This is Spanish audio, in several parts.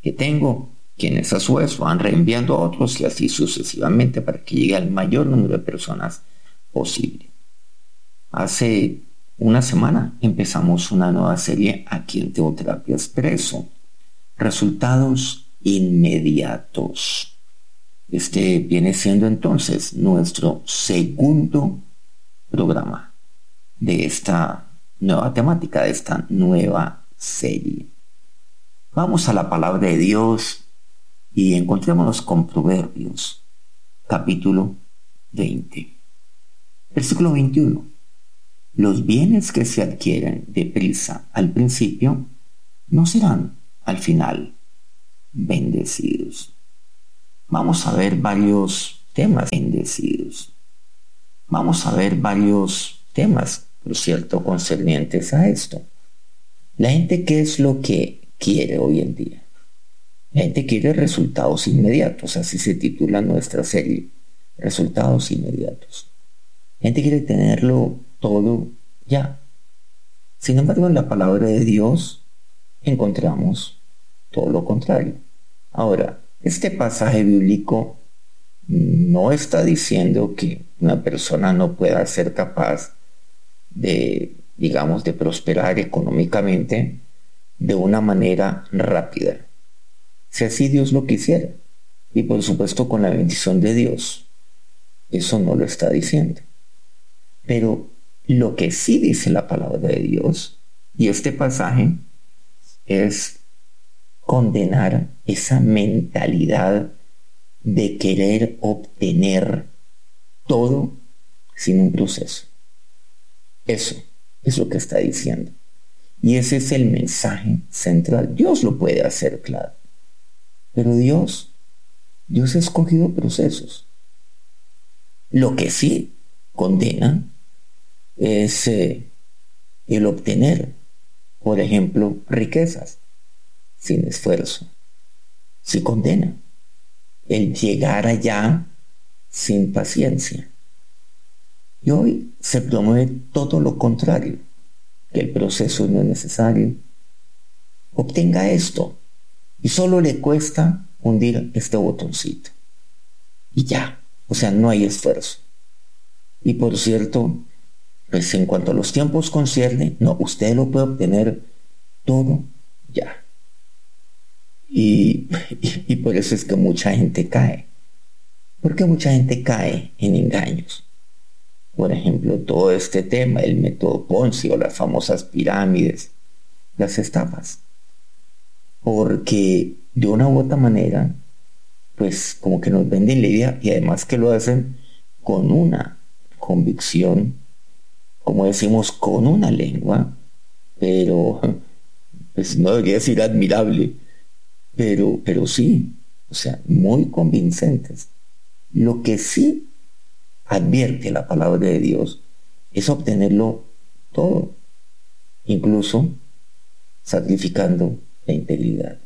que tengo, quienes a su vez van reenviando a otros y así sucesivamente para que llegue al mayor número de personas posible. Hace una semana empezamos una nueva serie aquí en Teoterapia Expreso. Resultados inmediatos. Este viene siendo entonces nuestro segundo programa de esta nueva temática, de esta nueva serie. Vamos a la palabra de Dios y encontrémonos con Proverbios, capítulo 20. Versículo 21. Los bienes que se adquieren deprisa al principio no serán al final bendecidos. Vamos a ver varios temas bendecidos. Vamos a ver varios temas, por cierto, concernientes a esto. La gente, ¿qué es lo que quiere hoy en día? La gente quiere resultados inmediatos, así se titula nuestra serie, resultados inmediatos. La gente quiere tenerlo todo ya. Sin embargo, en la palabra de Dios encontramos todo lo contrario. Ahora, este pasaje bíblico no está diciendo que una persona no pueda ser capaz de, digamos, de prosperar económicamente de una manera rápida, si así Dios lo quisiera, y por supuesto con la bendición de Dios. Eso no lo está diciendo. Pero lo que sí dice la palabra de Dios y este pasaje es condenar esa mentalidad de querer obtener todo sin un proceso. Eso es lo que está diciendo. Y ese es el mensaje central. Dios lo puede hacer, claro. Pero Dios ha escogido procesos. Lo que sí condena es el obtener, por ejemplo, riquezas sin esfuerzo. Sí condena el llegar allá sin paciencia. Y hoy se promueve todo lo contrario, que el proceso no es necesario. Obtenga esto y solo le cuesta hundir este botoncito. Y ya, o sea, no hay esfuerzo. Y por cierto, pues en cuanto a los tiempos concierne, no, usted lo puede obtener todo ya. Y por eso es que mucha gente cae. Porque mucha gente cae en engaños. Por ejemplo, todo este tema, el método Ponzi o las famosas pirámides, las estafas. Porque de una u otra manera, pues como que nos venden la idea y además que lo hacen con una convicción, como decimos, con una lengua, pero pues no debería decir admirable, pero sí, o sea, muy convincentes. Lo que sí advierte la palabra de Dios es obtenerlo todo, incluso sacrificando la integridad.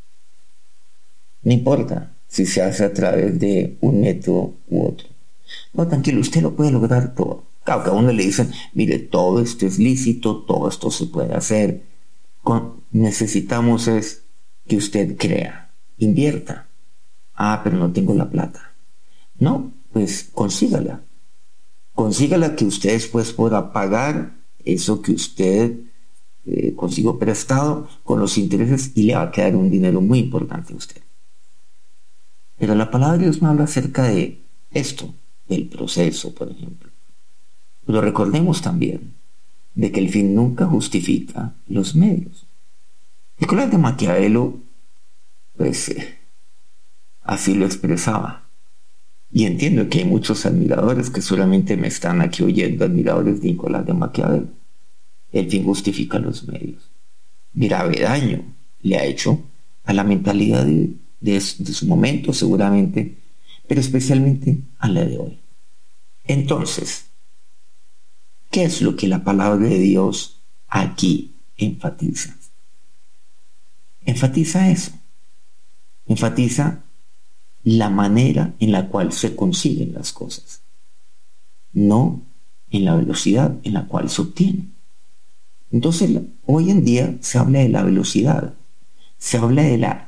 No importa si se hace a través de un método u otro. No, tranquilo, usted lo puede lograr todo. Claro que a uno le dicen, mire, todo esto es lícito, todo esto se puede hacer. Necesitamos es que usted crea, invierta. Pero no tengo la plata. No, pues consígala. Consígala que usted después pueda pagar eso que usted consiguió prestado con los intereses y le va a quedar un dinero muy importante a usted. Pero la palabra de Dios me habla acerca de esto, del proceso, por ejemplo. Pero recordemos también de que el fin nunca justifica los medios. Nicolás de Maquiavelo, pues así lo expresaba. Y entiendo que hay muchos admiradores que solamente me están aquí oyendo, admiradores de Nicolás de Maquiavelo. El fin justifica los medios. Grave daño le ha hecho a la mentalidad de su momento, seguramente, pero especialmente a la de hoy. Entonces, ¿qué es lo que la palabra de Dios aquí enfatiza? Enfatiza eso. Enfatiza la manera en la cual se consiguen las cosas, no en la velocidad en la cual se obtiene. Entonces, hoy en día se habla de la velocidad, se habla de la